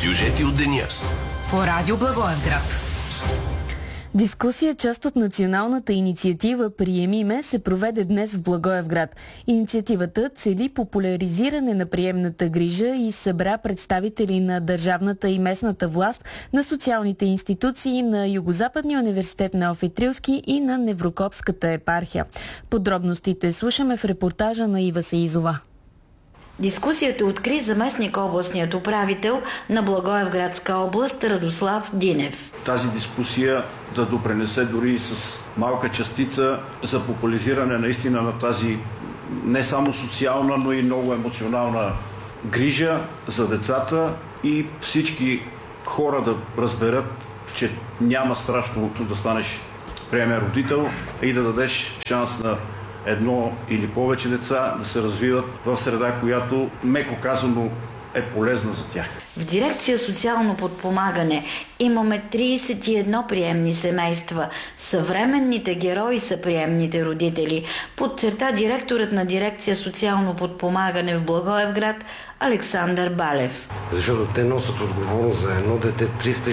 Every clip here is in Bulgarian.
Сюжети от деня. По радио Благоевград. Дискусия, част от националната инициатива "Приеми ме", се проведе днес в Благоевград. Инициативата цели популяризиране на приемната грижа и събра представители на държавната и местната власт, на социалните институции, на Югозападния университет на Алфи Трилски и на Неврокопската епархия. Подробностите слушаме в репортажа на Ива Саизова. Дискусията откри заместник областният управител на Благоевградска област Радослав Динев. Тази дискусия да допринесе дори с малка частица за популяризиране наистина на тази не само социална, но и много емоционална грижа за децата и всички хора да разберат, че няма страшно да станеш приемен родител и да дадеш шанс на едно или повече деца да се развиват в среда, която, меко казано, е полезна за тях. В дирекция социално подпомагане имаме 31 приемни семейства. Съвременните герои са приемните родители, подчерта директорът на дирекция социално подпомагане в Благоевград Александър Балев. Защото те носят отговорност за едно дете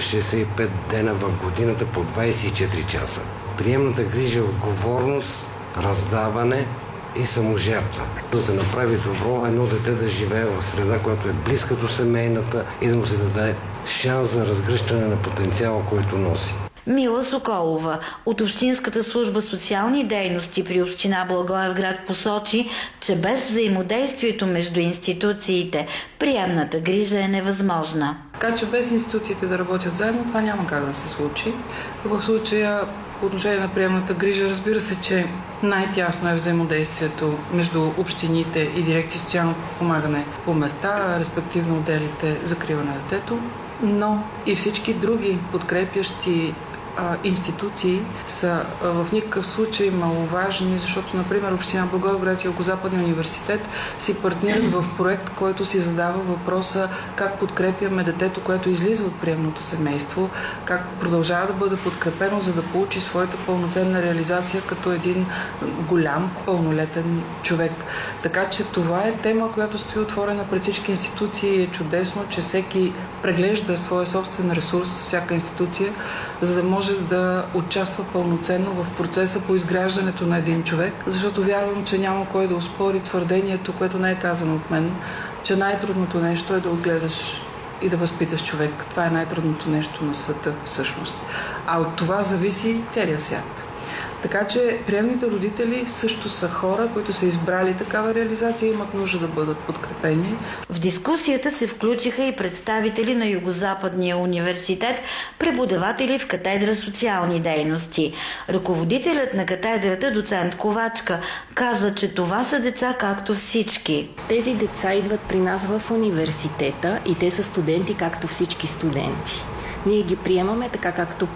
365 дена в годината по 24 часа. Приемната грижа е отговорност, раздаване и саможертва. Да се направи добро едно дете да живее в среда, която е близка до семейната и да му се даде шанс за разгръщане на потенциала, който носи. Мила Соколова от Общинската служба социални дейности при община Благоевград посочи, че без взаимодействието между институциите приемната грижа е невъзможна. Така че без институциите да работят заедно, това няма как да се случи. В случая по отношение на приемната грижа, разбира се, че най-тясно е взаимодействието между общините и дирекции социално подпомагане по места, респективно отделите закрила на детето, но и всички други подкрепящи институции са в никакъв случай маловажни, защото, например, община Благоевград и Югозападния университет си партнират в проект, който си задава въпроса как подкрепяме детето, което излиза от приемното семейство, как продължава да бъде подкрепено, за да получи своята пълноценна реализация като един голям пълнолетен човек. Така че това е тема, която стои отворена пред всички институции и е чудесно, че всеки преглежда своя собствен ресурс, всяка институция, за да може да участва пълноценно в процеса по изграждането на един човек, защото вярвам, че няма кой да оспори твърдението, което не е казано от мен, че най-трудното нещо е да отгледаш и да възпиташ човек. Това е най-трудното нещо на света всъщност. А от това зависи целият свят. Така че приемните родители също са хора, които са избрали такава реализация и имат нужда да бъдат подкрепени. В дискусията се включиха и представители на Югозападния университет, преподаватели в катедра социални дейности. Ръководителят на катедрата, доцент Ковачка, каза, че това са деца както всички. Тези деца идват при нас в университета и те са студенти както всички студенти. Ние ги приемаме така,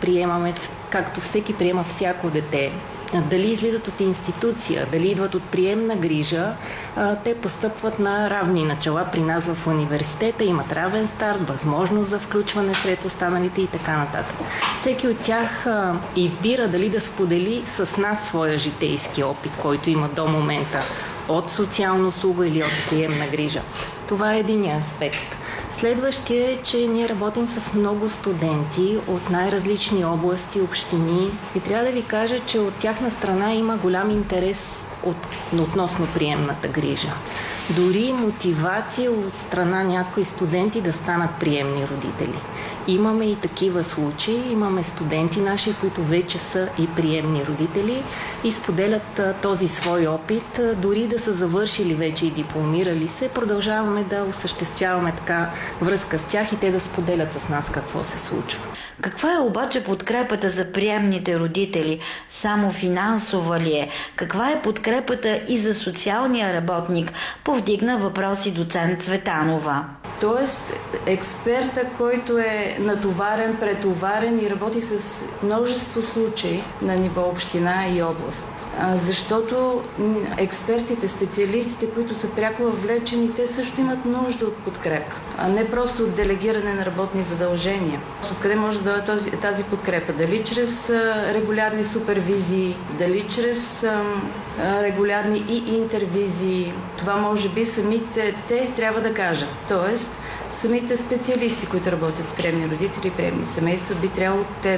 както всеки приема всяко дете. Дали излизат от институция, дали идват от приемна грижа, те постъпват на равни начала при нас в университета, имат равен старт, възможност за включване сред останалите и така нататък. Всеки от тях избира дали да сподели с нас своя житейски опит, който има до момента от социална услуга или от приемна грижа. Това е единият аспект. Следващия е, че ние работим с много студенти от най-различни области, общини и трябва да ви кажа, че от тяхна страна има голям интерес относно приемната грижа. Дори мотивация от страна някои студенти да станат приемни родители. Имаме и такива случаи, имаме студенти наши, които вече са и приемни родители и споделят този свой опит, дори да са завършили вече и дипломирали се, продължаваме да осъществяваме така връзка с тях и те да споделят с нас какво се случва. Каква е обаче подкрепата за приемните родители? Само финансова ли е? Каква е подкрепата и за социалния работник? Повдигна въпроси доцент Цветанова. Тоест, експерта, който е натоварен, претоварен и работи с множество случаи на ниво община и област. Защото експертите, специалистите, които са пряко въвлечени, те също имат нужда от подкрепа, а не просто от делегиране на работни задължения. Откъде може да дойде тази подкрепа? Дали чрез регулярни супервизии, дали чрез регулярни и интервизии. Това може би самите те трябва да кажат. Тоест, самите специалисти, които работят с приемни родители и приемни семейства, би трябвало те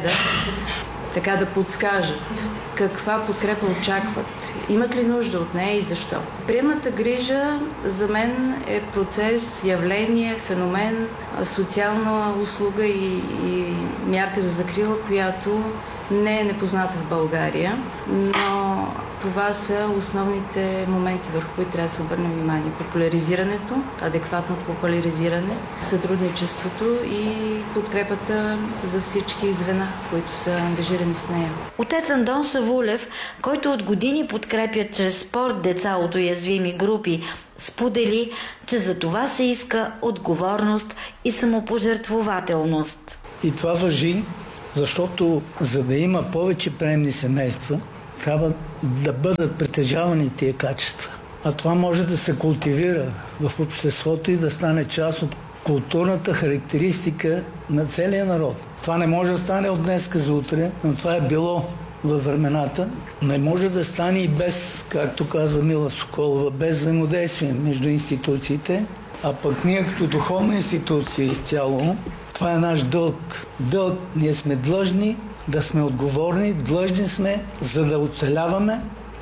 да подскажат каква подкрепа очакват, имат ли нужда от нея и защо. Приемната грижа за мен е процес, явление, феномен, социална услуга и мярка за закрила, която не е непозната в България, но това са основните моменти, върху които трябва да се обърне внимание. Популяризирането, адекватното популяризиране, сътрудничеството и подкрепата за всички звена, които са ангажирани с нея. Отец Андон Савулев, който от години подкрепя чрез спорт деца от уязвими групи, сподели, че за това се иска отговорност и самопожертвователност. И това важи, защото за да има повече приемни семейства, трябва да бъдат притежавани тия качества. А това може да се култивира в обществото и да стане част от културната характеристика на целия народ. Това не може да стане от днеска за утре, но това е било във времената. Не може да стане и без, както каза Мила Соколова, без взаимодействие между институциите, а пък ние като духовна институция изцяло, това е наш дълг. Ние сме длъжни да сме отговорни, длъжни сме, за да оцеляваме,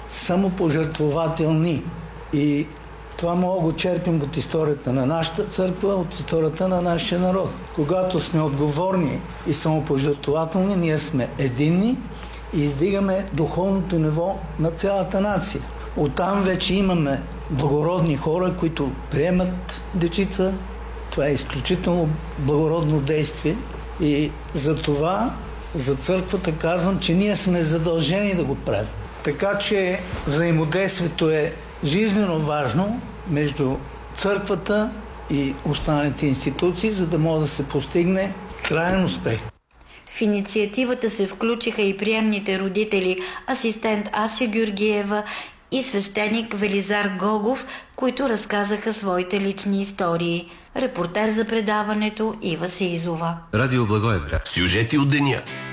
самопожертвователни. И това мога го черпим от историята на нашата църква, от историята на нашия народ. Когато сме отговорни и самопожертвователни, ние сме единни и издигаме духовното ниво на цялата нация. Оттам вече имаме благородни хора, които приемат дечица. Това е изключително благородно действие и за това за църквата казвам, че ние сме задължени да го правим. Така че взаимодействието е жизнено важно между църквата и останалите институции, за да може да се постигне траен успех. В инициативата се включиха и приемните родители, асистент Ася Георгиева и свещеник Велизар Гогов, които разказаха своите лични истории. Репортер за предаването Ива Сеизова. Радио Благоевград. Сюжети от деня.